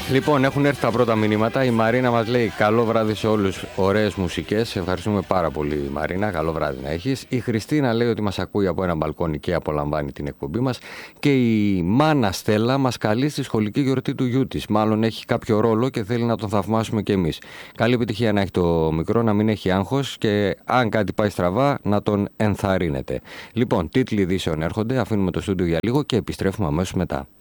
Λοιπόν, έχουν έρθει τα πρώτα μηνύματα. Η Μαρίνα μας λέει καλό βράδυ σε όλους, ωραίες μουσικές. Ευχαριστούμε πάρα πολύ, Μαρίνα. Καλό βράδυ να έχεις. Η Χριστίνα λέει ότι μας ακούει από ένα μπαλκόνι και απολαμβάνει την εκπομπή μας. Και η Μάνα Στέλλα μας καλεί στη σχολική γιορτή του γιού της. Μάλλον έχει κάποιο ρόλο και θέλει να τον θαυμάσουμε κι εμείς. Καλή επιτυχία να έχει το μικρό, να μην έχει άγχος και αν κάτι πάει στραβά να τον ενθαρρύνετε. Λοιπόν, τίτλοι ειδήσεων έρχονται. Αφήνουμε το στούντιο για λίγο και επιστρέφουμε αμέσως μετά.